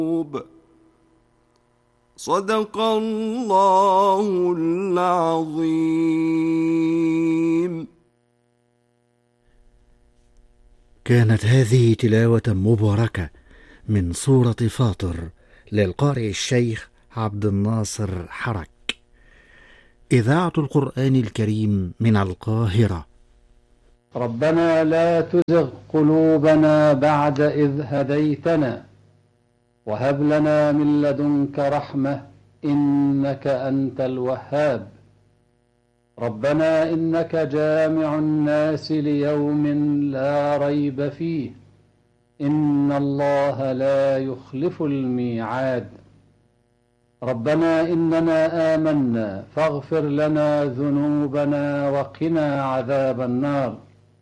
صدق الله العظيم. كانت هذه تلاوة مباركة من سورة فاطر للقارئ الشيخ عبد الناصر حرك. إذاعة القرآن الكريم من القاهرة. ربنا لا تزغ قلوبنا بعد إذ هديتنا وهب لنا من لدنك رحمة إنك أنت الوهاب. ربنا إنك جامع الناس ليوم لا ريب فيه إن الله لا يخلف الميعاد. ربنا إننا آمنا فاغفر لنا ذنوبنا وقنا عذاب النار.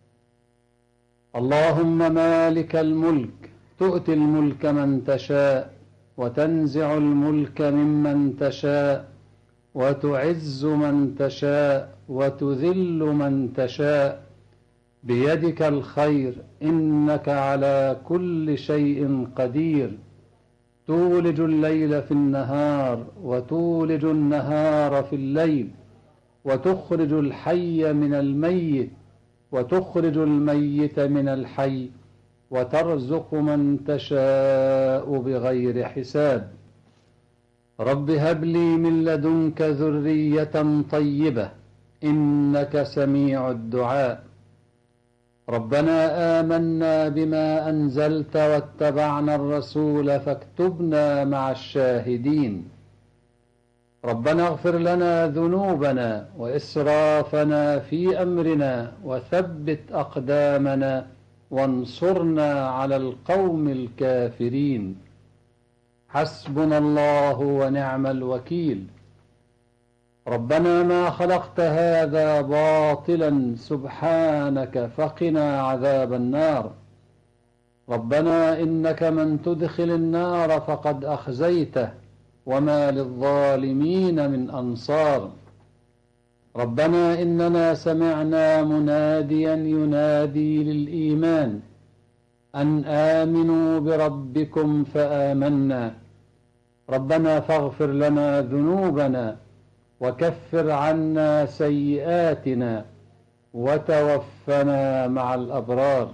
اللهم مالك الملك تؤتي الملك من تشاء وتنزع الملك ممن تشاء وتعز من تشاء وتذل من تشاء بيدك الخير إنك على كل شيء قدير. تولج الليل في النهار وتولج النهار في الليل وتخرج الحي من الميت وتخرج الميت من الحي وترزق من تشاء بغير حساب. رب هب لي من لدنك ذرية طيبة إنك سميع الدعاء. ربنا آمنا بما أنزلت واتبعنا الرسول فاكتبنا مع الشاهدين. ربنا اغفر لنا ذنوبنا وإسرافنا في أمرنا وثبت أقدامنا وانصرنا على القوم الكافرين. حسبنا الله ونعم الوكيل. ربنا ما خلقت هذا باطلا سبحانك فقنا عذاب النار. ربنا إنك من تدخل النار فقد أخزيته وما للظالمين من أنصار. ربنا إننا سمعنا مناديا ينادي للإيمان أن آمنوا بربكم فآمنا. ربنا فاغفر لنا ذنوبنا وكفر عنا سيئاتنا وتوفنا مع الأبرار.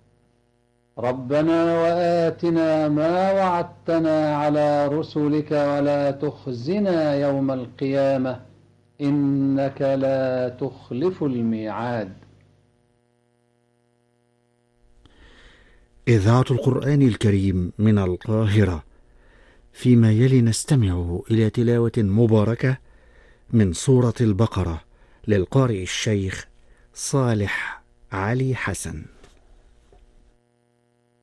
ربنا وآتنا ما وعدتنا على رسلك ولا تخزنا يوم القيامة إنك لا تخلف الميعاد. إذاعة القرآن الكريم من القاهرة. فيما يلي نستمع إلى تلاوة مباركة من سورة البقرة للقارئ الشيخ صالح علي حسن.